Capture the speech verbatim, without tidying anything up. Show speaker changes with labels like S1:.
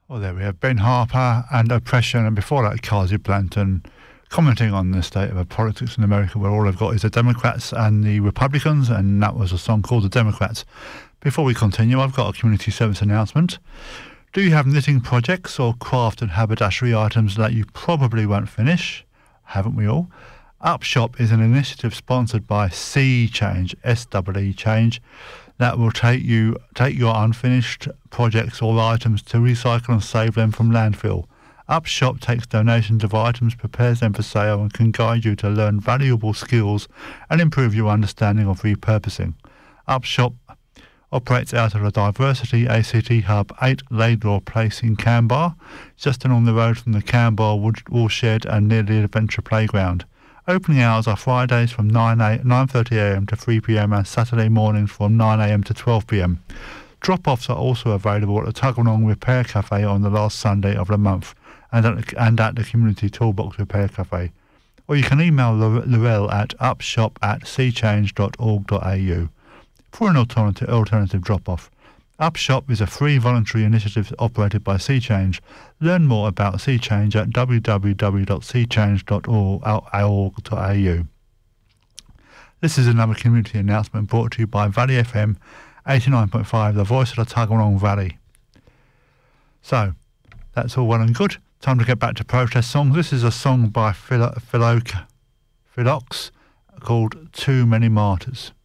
S1: Well, there we have Ben Harper and Oppression, and before that, Kazi Blanton, commenting on the state of politics in America, where all they've got is the Democrats and the Republicans, and that was a song called The Democrats. Before we continue, I've got a community service announcement. Do you have knitting projects or craft and haberdashery items that you probably won't finish? Haven't we all? Upshop is an initiative sponsored by C Change, S E E Change, that will take you take your unfinished projects or items to recycle and save them from landfill. Upshop takes donations of items, prepares them for sale, and can guide you to learn valuable skills and improve your understanding of repurposing. Upshop operates out of the Diversity A C T Hub, eight Laidlaw Place in Canberra, just along the road from the Canberra Woolshed and near the Adventure Playground. Opening hours are Fridays from nine thirty a m to three p m and Saturday mornings from nine a m to twelve p m. Drop-offs are also available at the Tuggeranong Repair Cafe on the last Sunday of the month and at the, and at the Community Toolbox Repair Cafe. Or you can email Lorel at upshop at seachange dot org dot a u for an alternative, alternative drop-off. Upshop is a free voluntary initiative operated by C Change. Learn more about C Change at w w w dot c change dot org dot a u. This is another community announcement brought to you by Valley F M eighty-nine point five, the voice of the Tuggeranong Valley. So, that's all well and good. Time to get back to protest songs. This is a song by Philo- Philo- Philox called Too Many Martyrs.